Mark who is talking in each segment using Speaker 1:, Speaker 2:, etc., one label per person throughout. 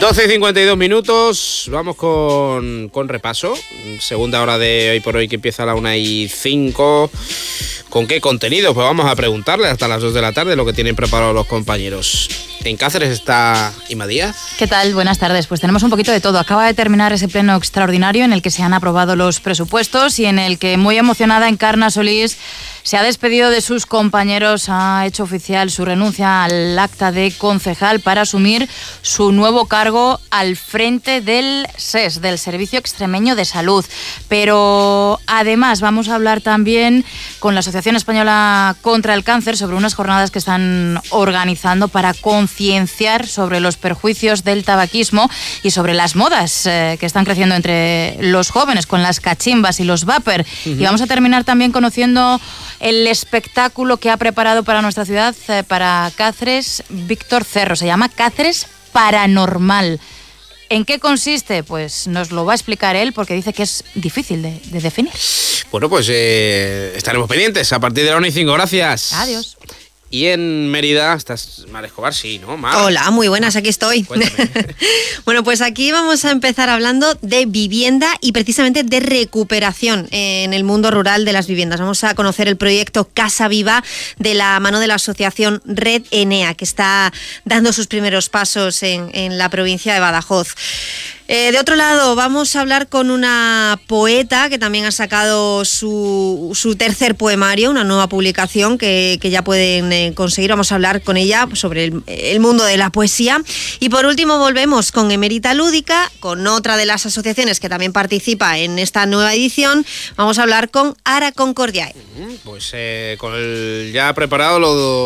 Speaker 1: 12:52 minutos, vamos con repaso. Segunda hora de Hoy por Hoy, que empieza a la 1:05. ¿Con qué contenido? Pues vamos a preguntarle hasta las 2 de la tarde lo que tienen preparado los compañeros. En Cáceres está Ima Díaz.
Speaker 2: ¿Qué tal? Buenas tardes. Pues tenemos un poquito de todo. Acaba de terminar ese pleno extraordinario en el que se han aprobado los presupuestos y en el que, muy emocionada, Encarna Solís se ha despedido de sus compañeros, ha hecho oficial su renuncia al acta de concejal para asumir su nuevo cargo al frente del SES, del Servicio Extremeño de Salud. Pero además vamos a hablar también con la Asociación Española contra el Cáncer sobre unas jornadas que están organizando para concienciar sobre los perjuicios del tabaquismo y sobre las modas que están creciendo entre los jóvenes con las cachimbas y los vapor. Y vamos a terminar también conociendo el espectáculo que ha preparado para nuestra ciudad, para Cáceres, Víctor Cerro. Se llama Cáceres Paranormal. ¿En qué consiste? Pues nos lo va a explicar él, porque dice que es difícil de definir.
Speaker 1: Bueno, pues estaremos pendientes a partir de la 1:05. Gracias.
Speaker 2: Adiós.
Speaker 1: Y en Mérida, ¿estás Mar Escobar? Sí, ¿no? Mar.
Speaker 3: Hola, muy buenas, aquí estoy. Bueno, pues aquí vamos a empezar hablando de vivienda y precisamente de recuperación en el mundo rural de las viviendas. Vamos a conocer el proyecto Casa Viva de la mano de la asociación Red Enea, que está dando sus primeros pasos en la provincia de Badajoz. De otro lado, vamos a hablar con una poeta que también ha sacado su tercer poemario, una nueva publicación que ya pueden conseguir. Vamos a hablar con ella sobre el mundo de la poesía. Y por último volvemos con Emérita Lúdica, con otra de las asociaciones que también participa en esta nueva edición. Vamos a hablar con Ara Concordiae.
Speaker 1: Pues con el ya preparado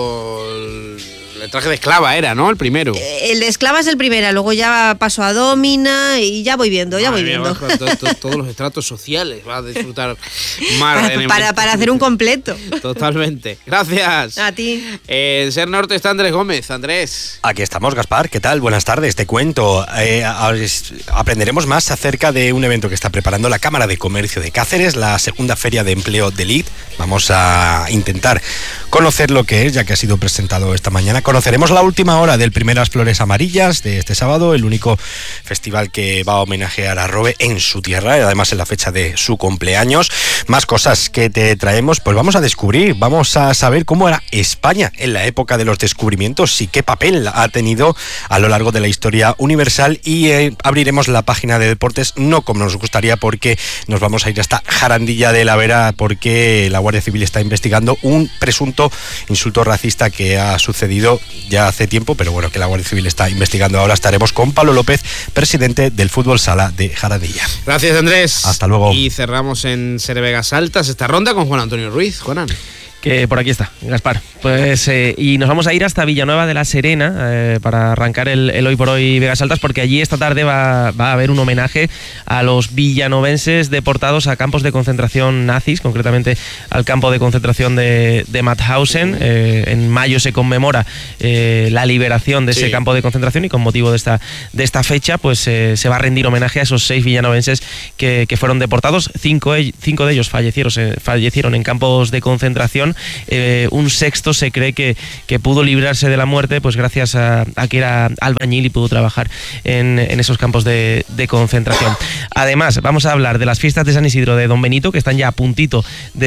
Speaker 1: el traje de esclava era, ¿no? El primero.
Speaker 3: El de esclava es el primero, luego ya paso a domina y ya voy viendo,
Speaker 1: Todos los estratos sociales, va a disfrutar más.
Speaker 3: Para hacer un completo.
Speaker 1: Totalmente. Gracias.
Speaker 3: A ti.
Speaker 1: En Ser Norte está Andrés Gómez. Andrés.
Speaker 4: Aquí estamos, Gaspar. ¿Qué tal? Buenas tardes. Te cuento. Aprenderemos más acerca de un evento que está preparando la Cámara de Comercio de Cáceres, la segunda Feria de Empleo de LID. Vamos a intentar conocer lo que es, ya que ha sido presentado esta mañana. Conoceremos la última hora del Primeras Flores Amarillas de este sábado, el único festival que va a homenajear a Robe en su tierra, y además en la fecha de su cumpleaños. Más cosas que te traemos, pues vamos a descubrir, vamos a saber cómo era España en la época de los descubrimientos y qué papel ha tenido a lo largo de la historia universal, y abriremos la página de deportes, no como nos gustaría, porque nos vamos a ir hasta Jarandilla de la Vera, porque la Guardia Civil está investigando un presunto insulto racista que ha sucedido ya hace tiempo, pero bueno, que la Guardia Civil está investigando ahora. Estaremos con Pablo López, presidente del Fútbol Sala de Jarandilla.
Speaker 1: Gracias, Andrés.
Speaker 4: Hasta luego.
Speaker 1: Y cerramos en Ser Vegas Altas esta ronda con Juan Antonio Ruiz. Juanan.
Speaker 5: Que por aquí está, Gaspar. Pues y nos vamos a ir hasta Villanueva de la Serena para arrancar el Hoy por Hoy Vegas Altas, porque allí esta tarde va a haber un homenaje a los villanovenses deportados a campos de concentración nazis, concretamente al campo de concentración de Mauthausen. En mayo se conmemora la liberación de ese campo de concentración, y con motivo de esta fecha pues se va a rendir homenaje a esos 6 villanovenses que fueron deportados. 5 de ellos fallecieron en campos de concentración. Un sexto se cree que pudo librarse de la muerte pues gracias a que era albañil y pudo trabajar en esos campos de concentración. Además, vamos a hablar de las fiestas de San Isidro de Don Benito, que están ya a puntito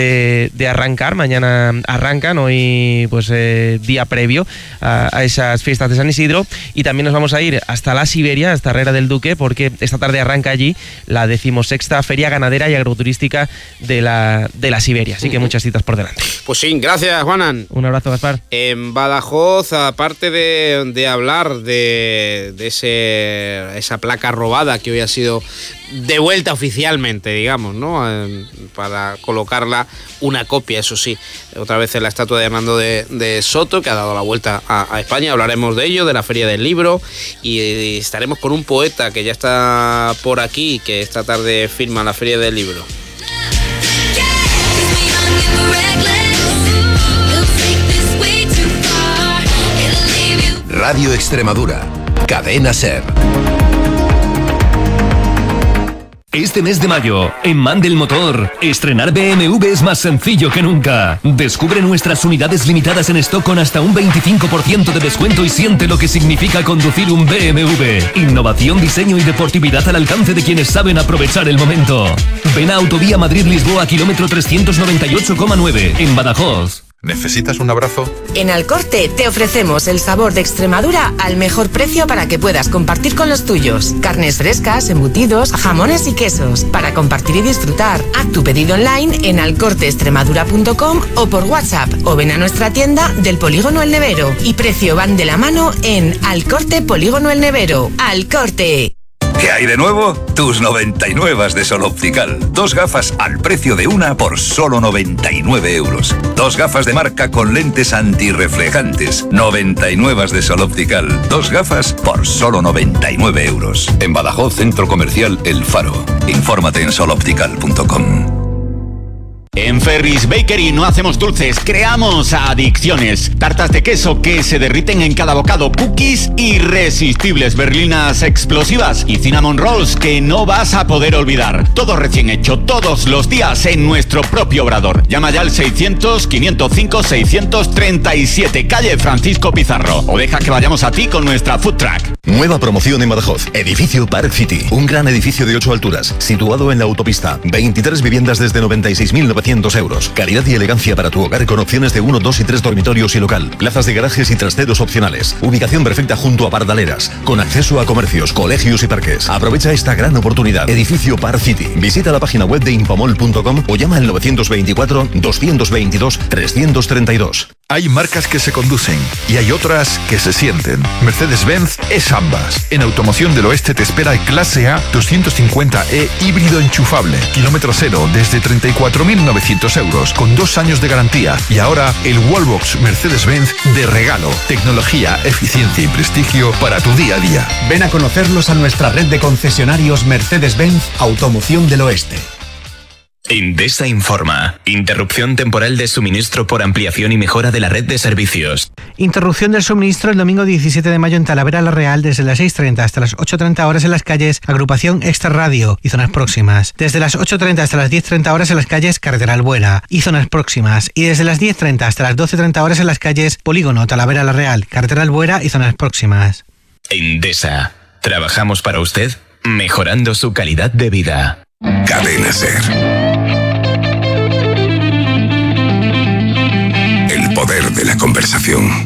Speaker 5: de arrancar. Mañana arrancan, hoy pues día previo a esas fiestas de San Isidro. Y también nos vamos a ir hasta la Siberia, hasta Herrera del Duque, porque esta tarde arranca allí la 16ª Feria Ganadera y Agroturística de la Siberia. Así que muchas citas por delante.
Speaker 1: Pues sí, gracias, Juanan.
Speaker 5: Un abrazo, Gaspar.
Speaker 1: En Badajoz, aparte de hablar de esa placa robada que hoy ha sido devuelta oficialmente, digamos, ¿no? Para colocarla una copia, eso sí, otra vez en la estatua de Hernando de Soto, que ha dado la vuelta a España. Hablaremos de ello, de la Feria del Libro, y estaremos con un poeta que ya está por aquí, que esta tarde firma la Feria del Libro.
Speaker 6: Radio Extremadura, Cadena Ser. Este mes de mayo, en Mandel Motor, estrenar BMW es más sencillo que nunca. Descubre nuestras unidades limitadas en stock con hasta un 25% de descuento y siente lo que significa conducir un BMW. Innovación, diseño y deportividad al alcance de quienes saben aprovechar el momento. Ven a Autovía Madrid-Lisboa, kilómetro 398,9, en Badajoz.
Speaker 7: ¿Necesitas un abrazo?
Speaker 8: En Alcorte te ofrecemos el sabor de Extremadura al mejor precio para que puedas compartir con los tuyos. Carnes frescas, embutidos, jamones y quesos. Para compartir y disfrutar. Haz tu pedido online en alcorteextremadura.com o por WhatsApp. O ven a nuestra tienda del Polígono El Nevero. Y precio van de la mano en Alcorte Polígono El Nevero. Alcorte.
Speaker 9: ¿Qué hay de nuevo? Tus 99 de Sol Optical. 2 gafas al precio de una por solo 99 euros. 2 gafas de marca con lentes antirreflejantes. 99 de Sol Optical. 2 gafas por solo 99 euros. En Badajoz, Centro Comercial El Faro. Infórmate en soloptical.com.
Speaker 10: En Ferris Bakery no hacemos dulces, creamos adicciones. Tartas de queso que se derriten en cada bocado, cookies irresistibles, berlinas explosivas y cinnamon rolls que no vas a poder olvidar. Todo recién hecho, todos los días en nuestro propio obrador. Llama ya al 600-505-637, calle Francisco Pizarro. O deja que vayamos a ti con nuestra food truck.
Speaker 11: Nueva promoción en Badajoz. Edificio Park City. Un gran edificio de 8 alturas, situado en la autopista. 23 viviendas desde 96.900 euros. Calidad y elegancia para tu hogar con opciones de 1, 2 y 3 dormitorios y local. Plazas de garajes y trasteros opcionales. Ubicación perfecta junto a Pardaleras. Con acceso a comercios, colegios y parques. Aprovecha esta gran oportunidad. Edificio Park City. Visita la página web de impomol.com o llama al 924-222-332.
Speaker 7: Hay marcas que se conducen y hay otras que se sienten. Mercedes-Benz es ambas. En Automoción del Oeste te espera el Clase A 250e híbrido enchufable. Kilómetro cero desde 34.900 euros con 2 años de garantía. Y ahora el Wallbox Mercedes-Benz de regalo. Tecnología, eficiencia y prestigio para tu día a día.
Speaker 12: Ven a conocerlos a nuestra red de concesionarios Mercedes-Benz Automoción del Oeste.
Speaker 13: Endesa informa. Interrupción temporal de suministro por ampliación y mejora de la red de servicios.
Speaker 14: Interrupción del suministro el domingo 17 de mayo en Talavera La Real desde las 6:30 hasta las 8:30 horas en las calles Agrupación Extra Radio y zonas próximas. Desde las 8:30 hasta las 10:30 horas en las calles Carretera Albuera y zonas próximas. Y desde las 10:30 hasta las 12:30 horas en las calles Polígono, Talavera La Real, Carretera Albuera y zonas próximas.
Speaker 13: Endesa. Trabajamos para usted, mejorando su calidad de vida.
Speaker 9: Cadena SER. El poder de la conversación.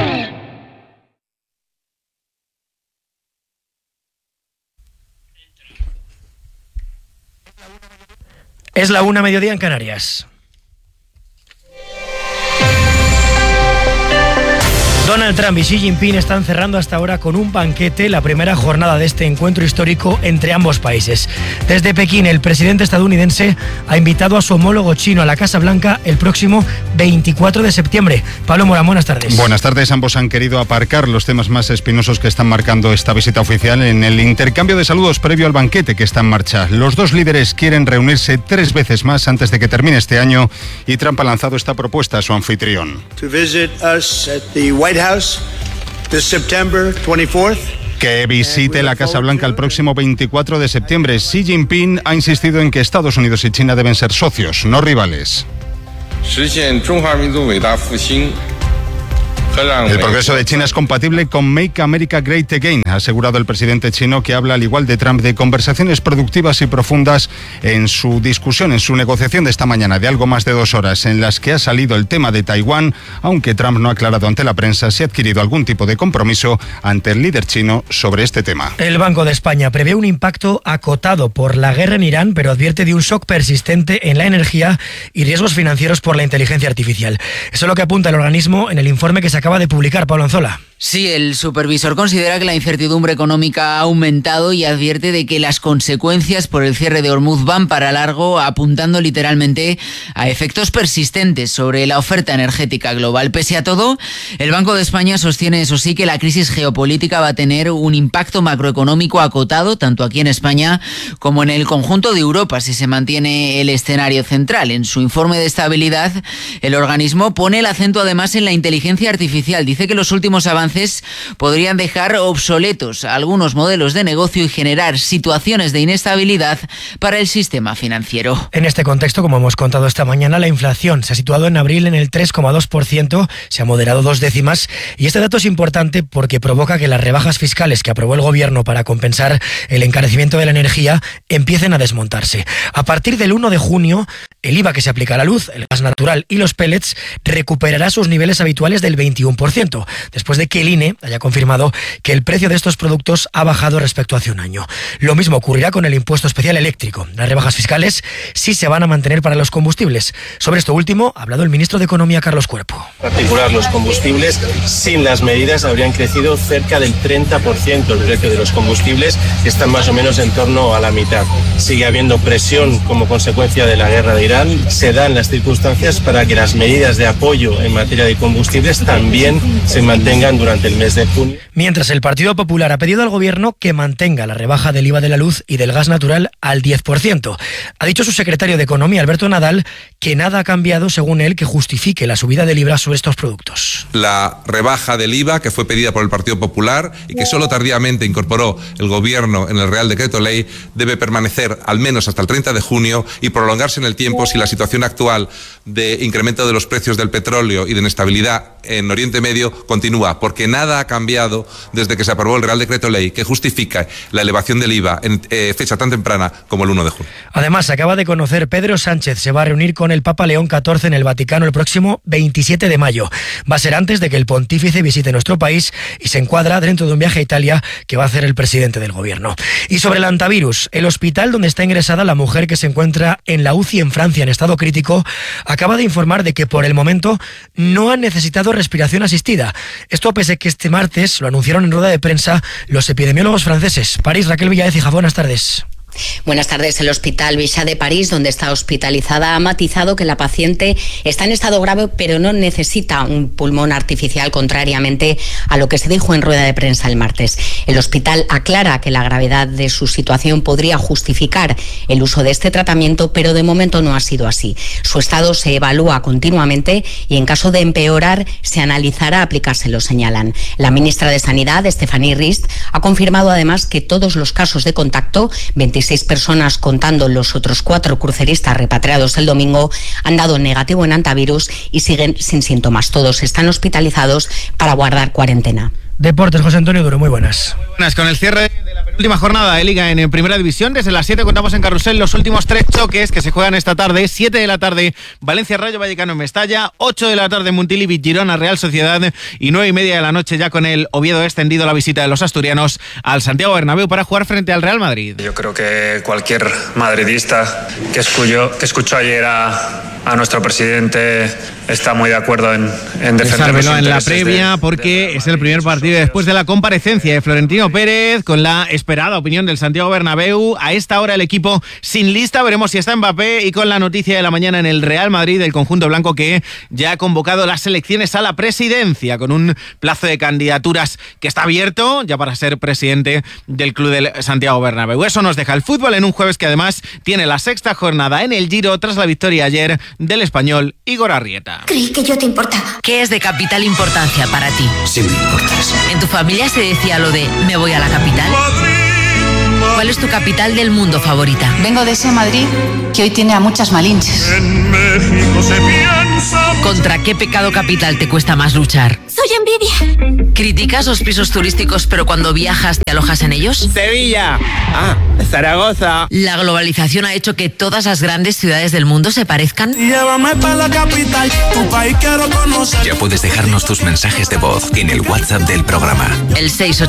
Speaker 15: Es la 1:00 mediodía en Canarias. Donald Trump y Xi Jinping están cerrando hasta ahora con un banquete la primera jornada de este encuentro histórico entre ambos países. Desde Pekín, el presidente estadounidense ha invitado a su homólogo chino a la Casa Blanca el próximo 24 de septiembre. Pablo Morán, buenas tardes.
Speaker 16: Buenas tardes. Ambos han querido aparcar los temas más espinosos que están marcando esta visita oficial en el intercambio de saludos previo al banquete que está en marcha. Los dos líderes quieren reunirse 3 veces más antes de que termine este año y Trump ha lanzado esta propuesta a su anfitrión.
Speaker 17: To visit us at the White House this September 24th.
Speaker 16: Que visite la Casa Blanca el próximo 24 de septiembre. Xi Jinping ha insistido en que Estados Unidos y China deben ser socios, no rivales. El progreso de China es compatible con Make America Great Again, ha asegurado el presidente chino, que habla al igual de Trump de conversaciones productivas y profundas en su discusión, en su negociación de esta mañana de algo más de 2 horas, en las que ha salido el tema de Taiwán, aunque Trump no ha aclarado ante la prensa si ha adquirido algún tipo de compromiso ante el líder chino sobre este tema.
Speaker 15: El Banco de España prevé un impacto acotado por la guerra en Irán, pero advierte de un shock persistente en la energía y riesgos financieros por la inteligencia artificial. Eso es lo que apunta el organismo en el informe que se acaba de publicar. Pablo Anzola.
Speaker 18: Sí, el supervisor considera que la incertidumbre económica ha aumentado y advierte de que las consecuencias por el cierre de Hormuz van para largo, apuntando literalmente a efectos persistentes sobre la oferta energética global. Pese a todo, el Banco de España sostiene, eso sí, que la crisis geopolítica va a tener un impacto macroeconómico acotado, tanto aquí en España como en el conjunto de Europa, si se mantiene el escenario central. En su informe de estabilidad, el organismo pone el acento además en la inteligencia artificial. Dice que los últimos avances avances podrían dejar obsoletos algunos modelos de negocio y generar situaciones de inestabilidad para el sistema financiero.
Speaker 15: En este contexto, como hemos contado esta mañana, la inflación se ha situado en abril en el 3,2%, se ha moderado 2 décimas, y este dato es importante porque provoca que las rebajas fiscales que aprobó el gobierno para compensar el encarecimiento de la energía empiecen a desmontarse. A partir del 1 de junio, el IVA que se aplica a la luz, el gas natural y los pellets recuperará sus niveles habituales del 21%, después de que el INE haya confirmado que el precio de estos productos ha bajado respecto a hace un año. Lo mismo ocurrirá con el impuesto especial eléctrico. Las rebajas fiscales sí se van a mantener para los combustibles. Sobre esto último ha hablado el ministro de Economía, Carlos Cuerpo.
Speaker 19: En particular, los combustibles, sin las medidas, habrían crecido cerca del 30% el precio de los combustibles, que están más o menos en torno a la mitad. Sigue habiendo presión como consecuencia de la guerra de Irán. Se dan las circunstancias para que las medidas de apoyo en materia de combustibles también se mantengan durante el mes de junio.
Speaker 15: Mientras, el Partido Popular ha pedido al gobierno que mantenga la rebaja del IVA de la luz y del gas natural al 10%. Ha dicho su secretario de Economía, Alberto Nadal, que nada ha cambiado, según él, que justifique la subida del IVA sobre estos productos.
Speaker 20: La rebaja del IVA, que fue pedida por el Partido Popular y que solo tardíamente incorporó el gobierno en el Real Decreto Ley, debe permanecer al menos hasta el 30 de junio y prolongarse en el tiempo si la situación actual de incremento de los precios del petróleo y de inestabilidad en Oriente Medio continúa, porque nada ha cambiado desde que se aprobó el Real Decreto Ley que justifica la elevación del IVA en fecha tan temprana como el 1 de junio.
Speaker 15: Además, se acaba de conocer, Pedro Sánchez se va a reunir con el Papa León XIV en el Vaticano el próximo 27 de mayo. Va a ser antes de que el pontífice visite nuestro país y se encuadra dentro de un viaje a Italia que va a hacer el presidente del gobierno. Y sobre el antivirus, el hospital donde está ingresada la mujer que se encuentra en la UCI en Francia en estado crítico acaba de informar de que por el momento no han necesitado respiración asistida. Esto pese a que este martes lo anunciaron en rueda de prensa los epidemiólogos franceses. París, Raquel Villaez y Jafón, buenas tardes.
Speaker 21: Buenas tardes. El Hospital Bichat de París, donde está hospitalizada, ha matizado que la paciente está en estado grave, pero no necesita un pulmón artificial, contrariamente a lo que se dijo en rueda de prensa el martes. El hospital aclara que la gravedad de su situación podría justificar el uso de este tratamiento, pero de momento no ha sido así. Su estado se evalúa continuamente y en caso de empeorar se analizará aplicárselo, señalan. La ministra de Sanidad, Stéphanie Rist, ha confirmado además que todos los casos de contacto, 26 personas contando los otros 4 cruceristas repatriados el domingo, han dado negativo en antivirus y siguen sin síntomas. Todos están hospitalizados para guardar cuarentena.
Speaker 15: Deportes, José Antonio Duro, muy buenas.
Speaker 22: Con el cierre de la penúltima jornada de Liga en Primera División, desde las 7 contamos en Carrusel los últimos 3 choques que se juegan esta tarde. 7 de la tarde, Valencia Rayo Vallecano en Mestalla, 8 de la tarde, Montilivi Girona Real Sociedad, y 9:30 de la noche ya con el Oviedo extendido la visita de los asturianos al Santiago Bernabéu para jugar frente al Real Madrid.
Speaker 23: Yo creo que cualquier madridista que escuchó ayer a nuestro presidente está muy de acuerdo en defender los intereses
Speaker 22: en la previa, porque es el primer partido después de la comparecencia de Florentino Pérez, con la esperada opinión del Santiago Bernabéu. A esta hora el equipo sin lista, veremos si está Mbappé, y con la noticia de la mañana en el Real Madrid, el conjunto blanco que ya ha convocado las elecciones a la presidencia, con un plazo de candidaturas que está abierto ya para ser presidente del club del Santiago Bernabéu. Eso nos deja el fútbol en un jueves que además tiene la 6ª jornada en el Giro tras la victoria ayer del español Igor Arrieta.
Speaker 24: Creí que yo te importaba.
Speaker 25: ¿Qué es de capital importancia para ti?
Speaker 24: Sí me importas.
Speaker 25: ¿En tu familia se decía lo de me voy a la capital? ¿Cuál es tu capital del mundo favorita?
Speaker 26: Vengo de ese Madrid que hoy tiene a muchas malinches.
Speaker 25: En México se piensa... ¿Contra qué pecado capital te cuesta más luchar?
Speaker 24: Soy envidia.
Speaker 25: ¿Criticas los pisos turísticos pero cuando viajas te alojas en ellos?
Speaker 22: Sevilla. Zaragoza.
Speaker 25: ¿La globalización ha hecho que todas las grandes ciudades del mundo se parezcan?
Speaker 27: Llévame para la capital, tu país quiero conocer.
Speaker 13: Ya puedes dejarnos tus mensajes de voz en el WhatsApp del programa.
Speaker 25: El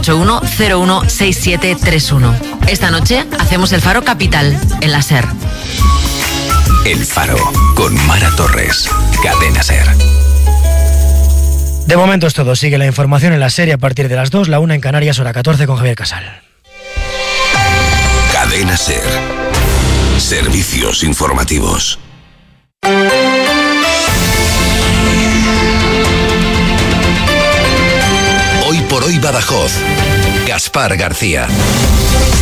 Speaker 25: 681-016731. Esta noche hacemos el Faro Capital en la SER.
Speaker 13: El Faro con Mara Torres. Cadena SER.
Speaker 15: De momento es todo. Sigue la información en la serie a partir de las 2, la 1 en Canarias, hora 14 con Javier Casal.
Speaker 13: Cadena SER. Servicios informativos. Hoy por hoy Badajoz. Gaspar García.